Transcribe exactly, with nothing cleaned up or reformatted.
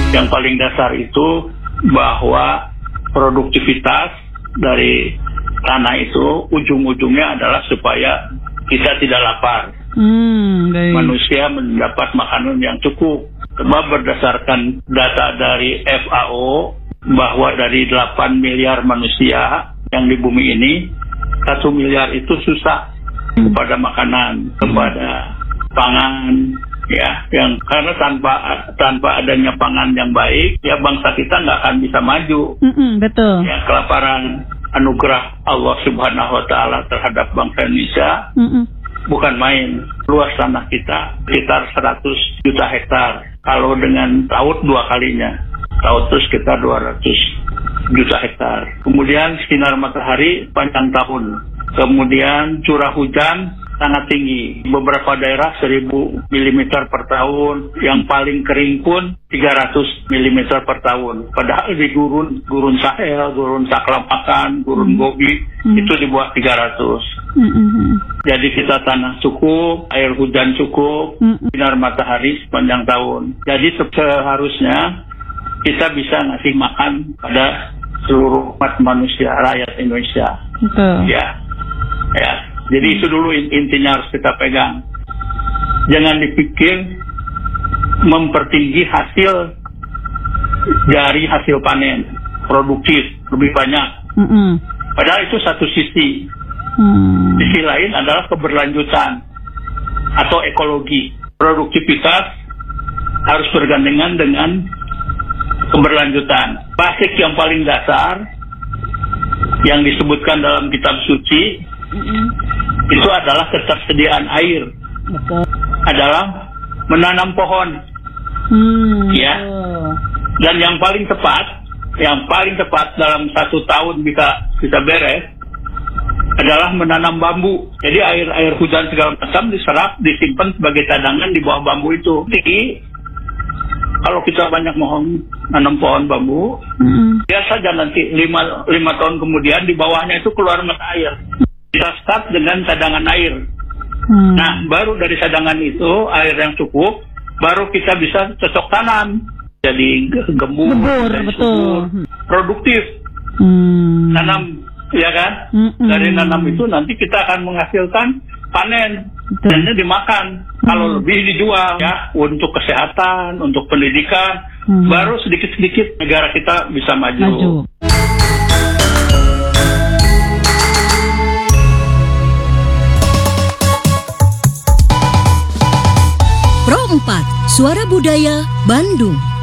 Yang paling dasar itu bahwa produktivitas dari tanah itu ujung-ujungnya adalah supaya kita tidak lapar. Hmm, Manusia mendapat makanan yang cukup. Sebab berdasarkan data dari F A O bahwa dari delapan miliar manusia yang di bumi ini, satu miliar itu susah kepada makanan, kepada pangan, ya, yang karena tanpa tanpa adanya pangan yang baik, ya bangsa kita nggak akan bisa maju. Mm-mm, betul. Ya, kelaparan anugerah Allah Subhanahu Wa Taala terhadap bangsa Indonesia Mm-mm. bukan main. Luas tanah kita sekitar seratus juta hektar. Kalau dengan laut dua kalinya, laut itu sekitar dua ratus juta hektar. Kemudian sinar matahari panjang tahun. Kemudian curah hujan sangat tinggi. Beberapa daerah seribu milimeter per tahun. Yang paling kering pun tiga ratus milimeter per tahun. Padahal di gurun, gurun Sahel, gurun Taklamakan, gurun Gobi, hmm. itu di bawah tiga ratus. Hmm. Jadi kita tanah cukup, air hujan cukup, hmm. sinar matahari sepanjang tahun. Jadi seharusnya kita bisa ngasih makan pada seluruh umat manusia, rakyat Indonesia. Hmm. Ya, ya. Jadi itu dulu intinya harus kita pegang. Jangan dipikir mempertinggi hasil dari hasil panen, produktif, lebih banyak. Mm-hmm. Padahal itu satu sisi. Mm. Sisi lain adalah keberlanjutan atau ekologi. Produktivitas harus bergandengan dengan keberlanjutan. Basic yang paling dasar yang disebutkan dalam kitab suci, mm-hmm. itu adalah ketersediaan air. Betul. Adalah menanam pohon. Hmm, ya. Oh. Dan yang paling tepat, yang paling tepat dalam satu tahun bisa bisa beres adalah menanam bambu. Jadi air air hujan segala macam diserap, disimpan sebagai cadangan di bawah bambu itu. Jadi kalau kita banyak mohon nanam pohon bambu, hmm. biasa saja nanti lima lima tahun kemudian di bawahnya itu keluar mata air. Kita start dengan cadangan air. Hmm. Nah, baru dari cadangan itu, air yang cukup, baru kita bisa cocok tanam. Jadi gembur, betul, betul. Produktif. Hmm. Tanam, ya kan? Hmm. Dari nanam itu nanti kita akan menghasilkan panen. Dan dimakan. Hmm. Kalau lebih dijual, ya, untuk kesehatan, untuk pendidikan, hmm. baru sedikit-sedikit negara kita bisa maju. maju. Pro empat, Suara Budaya, Bandung.